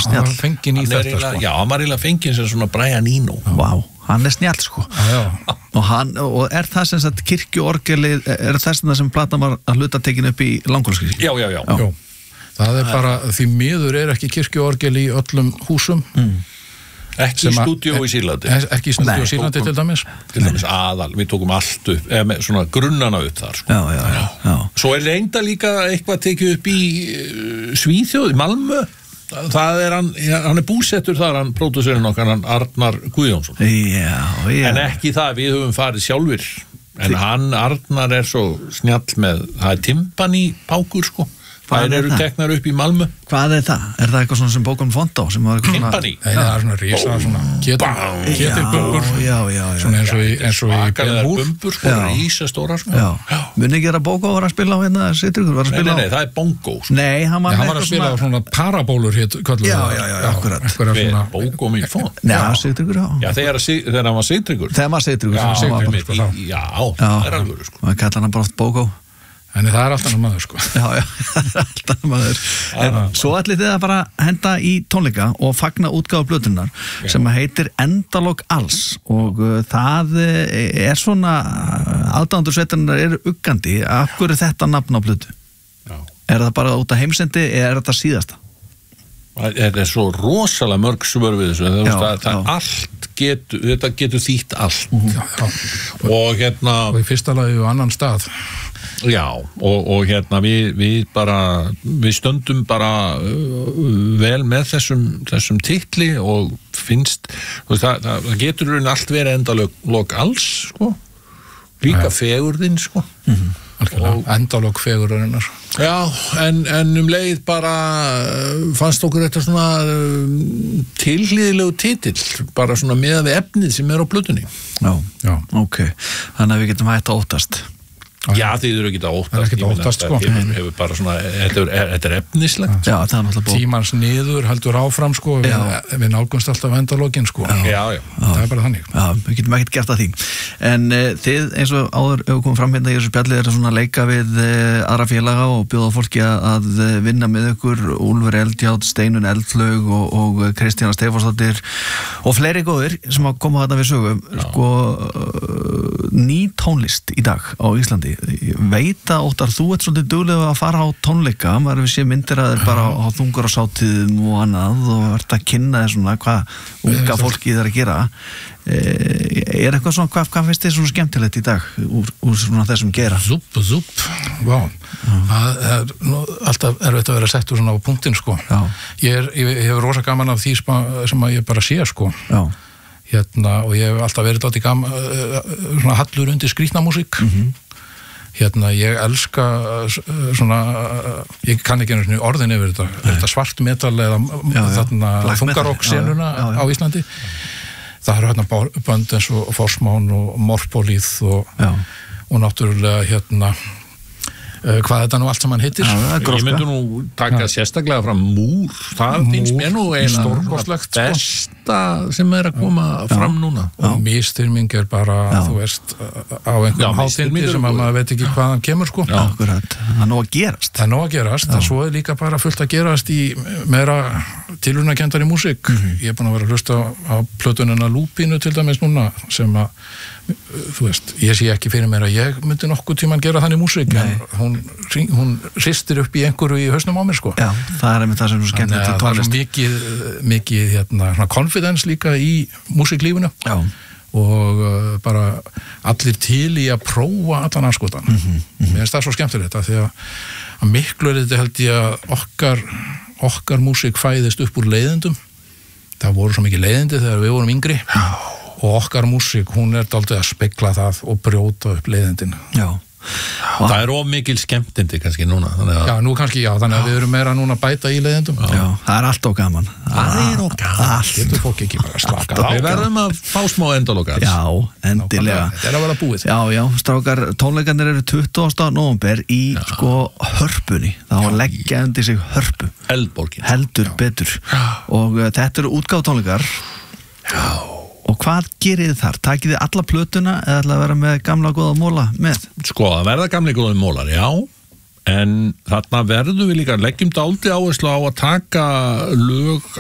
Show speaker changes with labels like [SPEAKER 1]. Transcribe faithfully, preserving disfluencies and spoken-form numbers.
[SPEAKER 1] snjall.
[SPEAKER 2] Hann fenginn í þetta,
[SPEAKER 3] eiginlega,
[SPEAKER 2] sko.
[SPEAKER 3] Já, hann var eiginlega fenginn sem svona Brian Eno.
[SPEAKER 1] Vá, hann er snjall, sko.
[SPEAKER 2] Já, já.
[SPEAKER 1] Og, hann, og er það sem sagt kirkjuorgelið, er þess að sem platan var að hluta tekin upp í Langholtskirkju?
[SPEAKER 3] Já, já, já.
[SPEAKER 2] já. Það er bara, því miður er ekki kirkjuorgel í öllum húsum.
[SPEAKER 1] Mm.
[SPEAKER 3] Ekki í stúdíó í Sýrlandi.
[SPEAKER 2] Ekki í stúdíó í Sýrlandi til dæmis.
[SPEAKER 3] Til dæmis aðal, við tókum allt upp, eða með svona grunnana upp þar, sko.
[SPEAKER 1] Já, já, já. já.
[SPEAKER 3] Svo er reynda líka eitthvað tekið upp í uh, Svíþjóð, í Malmö. Það er hann, hann er búsettur þar, hann pródúserinn okkar, hann Arnar Guðjónsson.
[SPEAKER 1] Já, já.
[SPEAKER 3] En ekki það, við höfum farið sjálfur. En hann, Arnar, er svo snjall með, það er timpani pákur, sko. Það eru teknar upp í Malmö.
[SPEAKER 1] Hvað er það? Er það eitthvað svona sem bókum Fontá?
[SPEAKER 3] Timpani?
[SPEAKER 2] Nei, það er svona rísa, svona ketilbumbur.
[SPEAKER 1] Já, já, já.
[SPEAKER 2] Svona eins og í, eins og í
[SPEAKER 3] Svakalega bumbur, sko, rísa stóra, sko.
[SPEAKER 1] Já. Muni ekki að Bókó var að spila á hérna, Sigtryggur var að spila á?
[SPEAKER 3] Nei, nei, það er bongo, sko.
[SPEAKER 1] Nei, hann var,
[SPEAKER 2] hann var að spila á svona parabólur hér, kölluðu.
[SPEAKER 1] Já, já, já, akkurat.
[SPEAKER 3] Við Bókó í fón.
[SPEAKER 1] Nei, Sigtryggur, já.
[SPEAKER 3] Já, þegar hann var Sigtryggur.
[SPEAKER 1] Þegar maður Sigtryggur.
[SPEAKER 3] Já, það er alveg, sko.
[SPEAKER 1] Maður kallar hann bara oft Bókó.
[SPEAKER 2] En það er alltaf maður, sko.
[SPEAKER 1] Já, já, það er alltaf maður. En svo ætlið þið að bara henda í tónleika og fagna útgáfu plötunnar sem heitir Endalok alls og uh, það er svona aðdáendur sveitarinnar eru uggandi. Af hverju er þetta nafn á plötu?
[SPEAKER 3] Já.
[SPEAKER 1] Er það bara út af heimsendi eða er þetta síðasta?
[SPEAKER 3] Þetta er svo rosalega mörg svör við þessu.
[SPEAKER 1] Já,
[SPEAKER 3] það, það
[SPEAKER 1] já.
[SPEAKER 3] allt getur, þetta getur þýtt allt.
[SPEAKER 2] Já, já.
[SPEAKER 3] Og hérna...
[SPEAKER 2] Og í fyrsta lagi á annan stað.
[SPEAKER 3] Já, og, og hérna við, við bara, við stöndum bara uh, vel með þessum, þessum titli og finnst, veist, það, það, það getur raun allt verið endalok alls, sko. Líka fegurðin, sko.
[SPEAKER 2] Mm-hmm. Og endalok fegurðarinnar.
[SPEAKER 3] Já, en, en um leið bara fannst okkur þetta svona um, tilhlýðilegu titill, bara svona með við efnið sem er á plötunni.
[SPEAKER 1] Já,
[SPEAKER 2] já.
[SPEAKER 1] Ok. Þannig að við getum hægt að óttast.
[SPEAKER 3] Já, þið eru ekki að óttast.
[SPEAKER 2] Það er ekki að óttast, sko.
[SPEAKER 3] Hefur, hefur bara svona, þetta er, þetta er efnislegt.
[SPEAKER 1] Já, það er náttúrulega bók.
[SPEAKER 2] Tímans niður heldur áfram, sko. Við, við nálgumst alltaf endalokin, sko.
[SPEAKER 3] Já, já. já.
[SPEAKER 2] Það er bara þannig.
[SPEAKER 1] Já, við getum ekkert gert að því. En uh, þið, eins og áður, ef við komum fram hérna í þessu spjalli, er svona að leika við uh, aðra félaga og bjóða fólki að uh, vinna með ykkur, Úlfur Eldjátt, Steinun Eldflaug og, og Kristjana Stefánsdóttir og fleiri góðir sem að koma þarna við sögum. Sko, uh, ný tónlist í dag á Íslandi. Ég veit að Óttar, þú ert svolítið duglega að fara á tónleika, maður við sé myndir að þeir bara á þungur á sátíðum og annað og ert að kynna þér svona hvað unga fólki þeir að gera. Er eitthvað svona, hvað, hvað finnst þið svona skemmtilegt í dag úr, úr svona þessum gera?
[SPEAKER 2] Zup, zup, vá. Það er nú, alltaf erfitt að vera settur svona á punktinn, sko. Ég, er, ég, ég hef rosa gaman af því sem að ég bara sé, sko. Já. Hérna, og ég hef alltaf verið átti gaman, svona hallur undir skrýtnamúsík. Mm-hmm. Hérna, ég elska svona, ég kann ekki einu orðin yfir þetta, er þetta svart metal eða já, þarna þungarokk-senuna á Íslandi. Það eru hérna bönd eins og Forsmán og Morpolíð og, og náttúrulega hérna Uh, hvað þetta nú allt saman hittir.
[SPEAKER 3] Já, ég myndi nú taka sérstaklega fram Múr, það múr, finnst mér nú eina besta sem er að koma já. Fram núna.
[SPEAKER 2] Og mistyrming er bara, já. Þú veist, á einhverjum hátindi sem að maður veit ekki hvaðan kemur, sko.
[SPEAKER 1] Já, akkurat. Það er nóg að gerast.
[SPEAKER 2] Það er nóg að gerast, en svo er líka bara fullt að gerast í meira tilrunakendari músík. Mm-hmm. Ég er búin að vera að hlusta á, á plötunina Lúpínu til dæmis núna, sem að þú veist, ég sé ekki fyrir mér að ég myndi nokkuð tíman gera þannig músík en hún, hún ristir upp í einhverju í hausnum á mér, sko.
[SPEAKER 1] Já, það er einmitt það sem er skemmtilegt til tónlist.
[SPEAKER 2] Það er mikið, mikið hérna, svona confidence líka í músíklífinu. Já. Og uh, bara allir til í að prófa allan anskotan. Mm-hmm, mm-hmm. Mér finnst það svo skemmtilegt að því að, að miklu er þetta held ég að okkar okkar músík fæðist upp úr leiðendum. Það voru svo mikið leiðindi þegar við vorum yngri. Já. Og okkar músík, hún er dálítið að spegla það og brjóta upp leiðindin. Já.
[SPEAKER 3] Það er of mikil skemmtindi kannski núna. Að...
[SPEAKER 2] Já, nú kannski já, þannig að við erum meira núna að bæta í leiðindum.
[SPEAKER 1] Já, já það er allt of gaman.
[SPEAKER 3] Það er of gaman.
[SPEAKER 2] Allt getur fólk ekki bara slaka.
[SPEAKER 3] Við verðum að fá smá endalokar.
[SPEAKER 1] Já, endilega.
[SPEAKER 2] Þetta er að vera búið.
[SPEAKER 1] Já, já, strákar, tónleikarnir eru tuttugasta nóvember í, já. Sko, hörpunni. Það var leggja undir sig hörpu.
[SPEAKER 3] Eldborgin.
[SPEAKER 1] Heldur já. Betur. Já. Og uh, þetta eru útgáfutónleikar. Já. Og hvað gerir þið þar? Takið þið alla plötuna eða ætla að vera með gamla góða móla með?
[SPEAKER 3] Sko, að verða gamli góða mólar, já. En þarna verðum við líka, leggjum dálítið áherslu á að taka lög